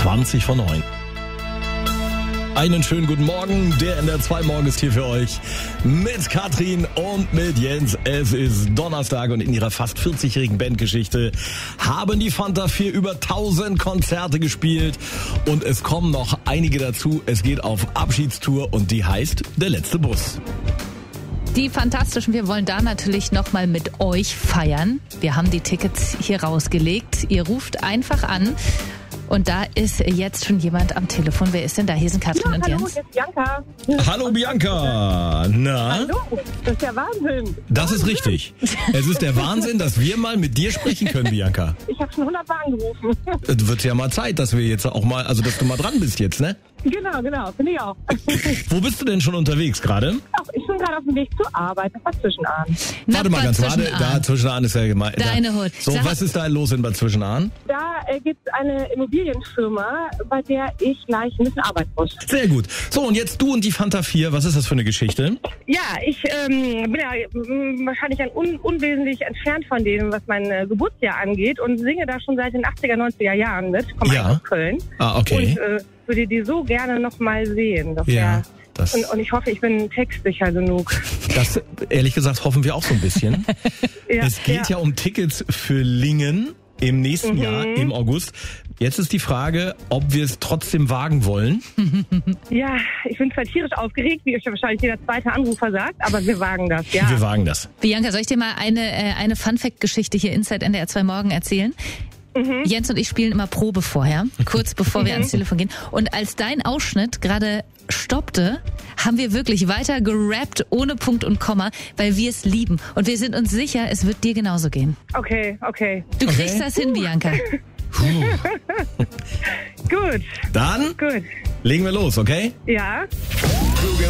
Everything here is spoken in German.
20 vor 9. Einen schönen guten Morgen, der NDR 2 Morgen ist hier für euch mit Katrin und mit Jens. Es ist Donnerstag und in ihrer fast 40-jährigen Bandgeschichte haben die Fanta 4 über 1000 Konzerte gespielt und es kommen noch einige dazu. Es geht auf Abschiedstour und die heißt Der letzte Bus. Die Fantastischen, wir wollen da natürlich nochmal mit euch feiern. Wir haben die Tickets hier rausgelegt. Ihr ruft einfach an. Und da ist jetzt schon jemand am Telefon. Wer ist denn da? Hier sind Katrin und hallo, Jens. Hier ist Bianca. Hallo Bianca. Na? Hallo, das ist der Wahnsinn. Das ist richtig. Es ist der Wahnsinn, dass wir mal mit dir sprechen können, Bianca. Ich habe schon 100 Mal angerufen. Es wird ja mal Zeit, dass wir jetzt auch mal, also dass du mal dran bist jetzt, ne? Genau, finde ich auch. Wo bist du denn schon unterwegs gerade? Ach, ich bin gerade auf dem Weg zur Arbeit, das war Zwischenahn. Warte mal ganz, da Zwischenahn ist ja gemeint. Deine Hut. So, was ist da los in Bad Zwischenahn? Da gibt es eine Immobilienfirma, bei der ich gleich ein bisschen arbeiten muss. Sehr gut. So, und jetzt du und die Fanta 4, was ist das für eine Geschichte? Ja, ich bin ja wahrscheinlich ein unwesentlich entfernt von dem, was mein Geburtsjahr angeht und singe da schon seit den 80er, 90er Jahren mit. Ich komme aus Köln. Ah, okay. Und würde die so gerne noch mal sehen. Und ich hoffe, ich bin textsicher genug. Das, ehrlich gesagt, hoffen wir auch so ein bisschen. Es geht ja um Tickets für Lingen im nächsten Jahr, im August. Jetzt ist die Frage, ob wir es trotzdem wagen wollen. Ja, ich bin zwar tierisch aufgeregt, wie euch wahrscheinlich jeder zweite Anrufer sagt, aber wir wagen das, ja. Wir wagen das. Bianca, soll ich dir mal eine Fun-Fact-Geschichte hier Inside NDR 2 Morgen erzählen? Jens und ich spielen immer Probe vorher, kurz bevor wir ans Telefon gehen. Und als dein Ausschnitt gerade stoppte, haben wir wirklich weiter gerappt, ohne Punkt und Komma, weil wir es lieben. Und wir sind uns sicher, es wird dir genauso gehen. Okay. Du kriegst das hin, Bianca. Gut. Dann legen wir los, okay? Ja. Krüge